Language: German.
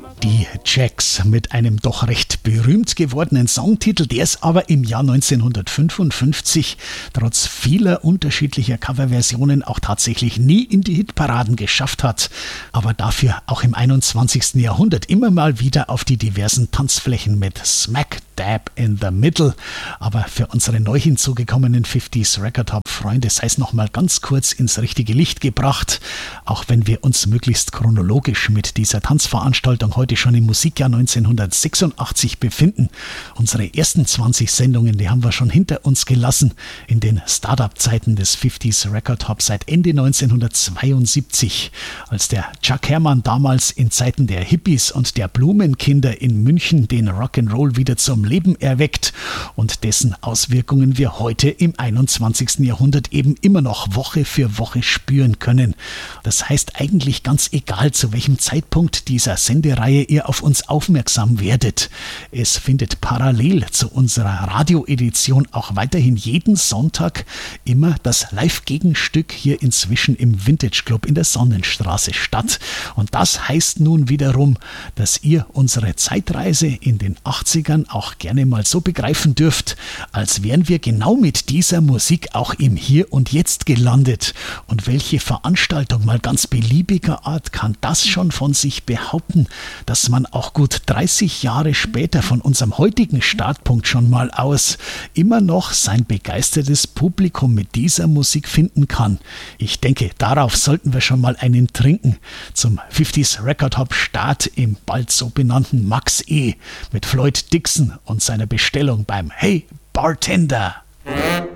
Die Jacks mit einem doch recht berühmt gewordenen Songtitel, der es aber im Jahr 1955 trotz vieler unterschiedlicher Coverversionen auch tatsächlich nie in die Hitparaden geschafft hat, aber dafür auch im 21. Jahrhundert immer mal wieder auf die diversen Tanzflächen mit Smack Dab in the Middle. Aber für unsere neu hinzugekommenen 50s Record Hop Freunde sei es nochmal ganz kurz ins richtige Licht gebracht, auch wenn wir uns möglichst chronologisch mit dieser Tanzveranstaltung heute schon im Musikjahr 1986 befinden. Unsere ersten 20 Sendungen, die haben wir schon hinter uns gelassen in den Start-up-Zeiten des 50s Record Hop seit Ende 1972, als der Chuck Herrmann damals in Zeiten der Hippies und der Blumenkinder in München den Rock'n'Roll wieder zum Leben erweckt und dessen Auswirkungen wir heute im 21. Jahrhundert eben immer noch Woche für Woche spüren können. Das heißt eigentlich ganz egal, zu welchem Zeitpunkt dieser Sendereihe ihr auf uns aufmerksam werdet. Es findet parallel zu unserer Radioedition auch weiterhin jeden Sonntag immer das Live-Gegenstück hier inzwischen im Vintage Club in der Sonnenstraße statt. Und das heißt nun wiederum, dass ihr unsere Zeitreise in den 80ern auch gerne mal so begreifen dürft, als wären wir genau mit dieser Musik auch im Hier und Jetzt gelandet. Und welche Veranstaltung mal ganz beliebiger Art kann das schon von sich behaupten, dass man auch gut 30 Jahre später von unserem heutigen Startpunkt schon mal aus immer noch sein begeistertes Publikum mit dieser Musik finden kann. Ich denke, darauf sollten wir schon mal einen trinken zum 50s Record Hop Start im bald so benannten Max E. mit Floyd Dixon und seiner Bestellung beim Hey Bartender.